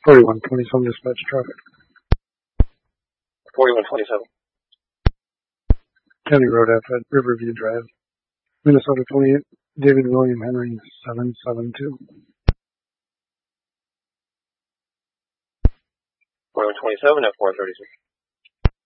4127 dispatch traffic. 4127. County Road F at Riverview Drive, Minnesota 28, David William Henry 772. 4127 at 436.